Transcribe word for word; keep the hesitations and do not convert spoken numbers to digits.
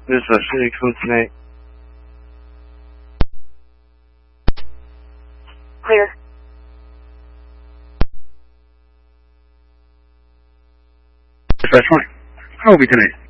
This is six foot snake. Clear. Dispatch twenty. How will be today?